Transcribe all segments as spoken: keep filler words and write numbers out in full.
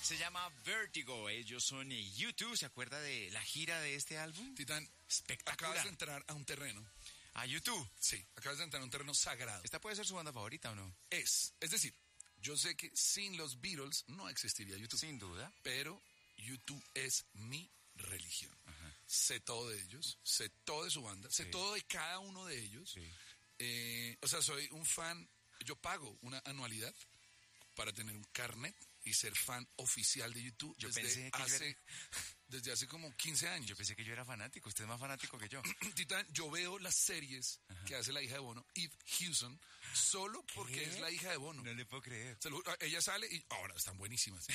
Se llama Vertigo. Ellos son eh, U dos. ¿Se acuerda de la gira de este álbum? Titán, Espectacular. acabas de entrar a un terreno. ¿A U dos? Sí, acabas de entrar a un terreno sagrado. ¿Esta puede ser su banda favorita o no? Es, es decir, yo sé que sin los Beatles no existiría U dos. Sin duda. Pero U dos es mi religión. Ajá. Sé todo de ellos, sé todo de su banda, sé Sí. todo de cada uno de ellos. Sí. Eh, o sea, soy un fan, yo pago una anualidad para tener un carnet y ser fan oficial de U dos Yo desde pensé que yo hace, era- desde hace como quince años. Yo pensé que yo era fanático. Usted es más fanático que yo. Titán, yo veo las series que hace la hija de Bono, Eve Hewson, solo porque ¿Qué? es la hija de Bono. No le puedo creer. Se lo juro, ella sale y ahora están buenísimas.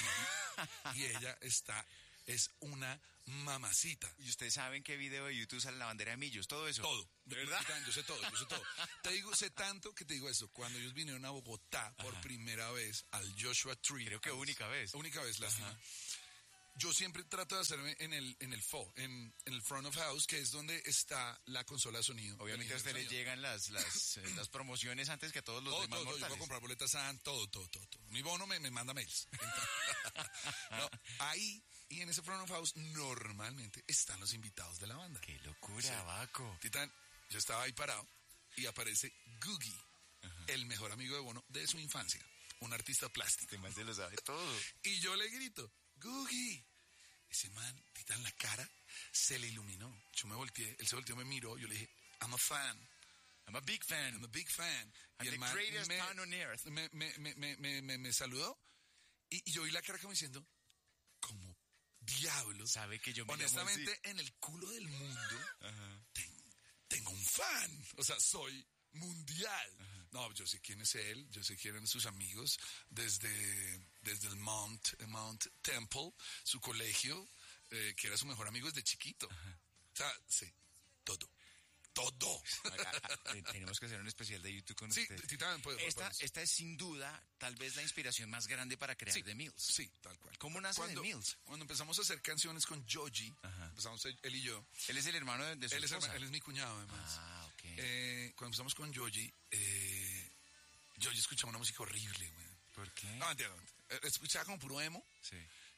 Y ella está, es una mamacita. ¿Y ustedes saben qué video de U dos sale la bandera de Millos? Todo eso. Todo. ¿De verdad? Titán, yo sé todo, yo sé todo. Te digo, sé tanto que te digo esto. Cuando ellos vinieron a Bogotá por Ajá. primera vez al Joshua Tree. Creo que única vez. Única vez, lástima. Ajá. Yo siempre trato de hacerme en el, en el F O, en, en el front of house, que es donde está la consola de sonido. Obviamente a El usted le sonido. llegan las, las, eh, las promociones antes que a todos los Todo, demás todo, todo. Yo mortales. puedo comprar boletas a todo, todo, todo, todo. Mi Bono me, me manda mails. Entonces, no, ahí, y en ese front of house, normalmente están los invitados de la banda. ¡Qué locura, Sí. Baco! Titán, yo estaba ahí parado y aparece Googie, el mejor amigo de Bono de su infancia, un artista plástico. Este man se lo sabe todo. Y yo le grito, Googie. Ese man, Titán, la cara se le iluminó. Yo me volteé, él se volteó, me miró, yo le dije, I'm a fan. I'm a big fan. I'm a big fan. I'm y el the man greatest me, man on earth. me, me, me, me, me, me- me saludó y, y yo vi la cara como diciendo, como diablos. Sabe que yo me llamo Honestamente, así. en el culo del mundo, Ajá. ten- tengo un fan. O sea, soy mundial. No, yo sé quién es él, yo sé quién eran sus amigos desde, desde el Mount, Mount Temple, su colegio, eh, que era su mejor amigo desde chiquito. O sea, sí, todo. Todo. Eh, Tenemos que hacer un especial de YouTube con Sí, usted. Titán, pues, esta, podemos. esta es sin duda, tal vez la inspiración más grande para crear Sí, The Mills. sí, tal cual. ¿Cómo nace cuando, The Mills? Cuando empezamos a hacer canciones con Joji, Ajá. empezamos él, él y yo. Él es el hermano de, de su Él es, esposa. él es mi cuñado, además. Ah, ok. Eh, cuando empezamos con Joji, eh, Joji escuchaba una música horrible, güey. ¿Por qué? No, entiendo. Eh, Escuchaba como puro emo. Sí.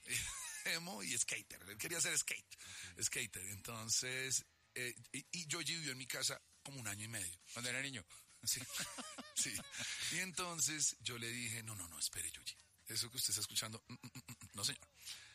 Emo y skater. Él quería ser skate. Skater. Entonces, eh, y, y Joji vivió en mi casa como un año y medio. Cuando era niño. Sí, sí. Y entonces yo le dije, no, no, no, espere, Joji. Eso que usted está escuchando, mm, mm, mm, mm, no, señor.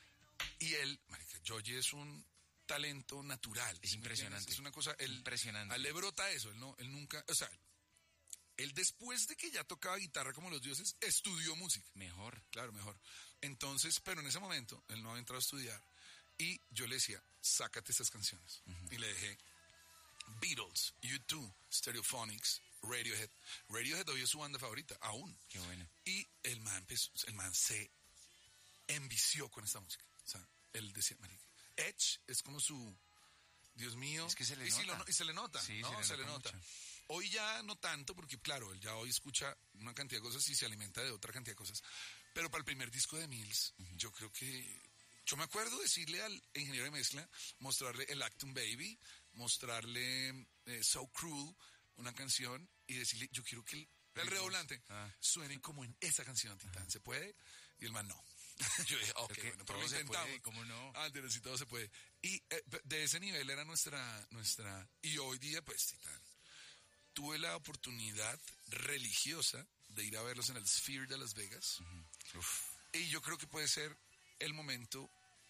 Y él, marica, Joji es un talento natural. Es ¿sí me impresionante. entiendes? Es una cosa, él, Impresionante. A él le brota eso, él no, él nunca, o sea, él después de que ya tocaba guitarra como los dioses, estudió música. Mejor. Claro, mejor. Entonces, pero en ese momento, él no había entrado a estudiar. Y yo le decía, sácate estas canciones. Y le dejé Beatles, U dos, Stereophonics, Radiohead. Radiohead hoy es su banda favorita, aún. Qué bueno. Y el man, empezó- el man se envició con esta música. O sea, él decía, marica, Edge es como su, Dios mío. Es que se le y sí nota. lo- y se le nota, Sí, ¿no? se le Se le nota nota. mucho. Hoy ya no tanto, porque claro, él ya hoy escucha una cantidad de cosas y se alimenta de otra cantidad de cosas. Pero para el primer disco de Mills, yo creo que... Yo me acuerdo decirle al ingeniero de mezcla, mostrarle el Acton Baby, mostrarle eh, So Cruel, una canción, y decirle, yo quiero que el, el redoblante Ah. suene como en esa canción, Titán. ¿Se puede? Y el man, no. Yo dije, ok, Creo que bueno, pero todo lo se intentamos. puede, ¿cómo no? Ah, pero sí, todo se puede. Y eh, de ese nivel era nuestra, nuestra, y hoy día, pues, Titán, tuve la oportunidad religiosa de ir a verlos en el Sphere de Las Vegas. Uf. Y yo creo que puede ser el momento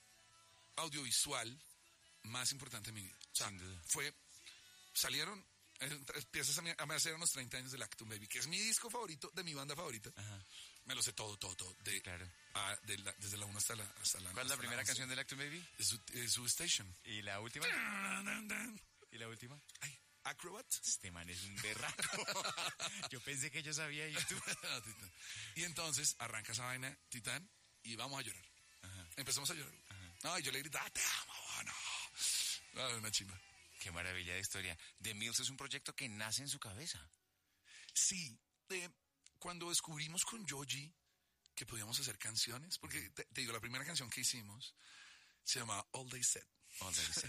audiovisual más importante de mi vida. O sea, Sin duda. fue, salieron, eh, empiezas a, mi- a hacer unos treinta años del Acton Baby, que es mi disco favorito de mi banda favorita. Ajá. Me lo sé todo, todo, todo. De, Claro. a- de la- desde la uno hasta la hasta la ¿Cuál es la hasta primera once. canción del Acton Baby? De su, de su station. ¿Y la última? ¿Y la última? Ay, Acrobat. Este man es un berraco. Yo pensé que yo sabía YouTube. No, Titán. Y entonces arranca esa vaina, Titán, y vamos a llorar. Ajá. Empezamos a llorar. No, y yo le grité, ah, te amo, no. Ah, una chimba. Qué maravilla de historia. The Mills es un proyecto que nace en su cabeza. Sí, eh, cuando descubrimos con Joji que podíamos hacer canciones, porque te, te digo, la primera canción que hicimos se llamaba All They Said. All They Said.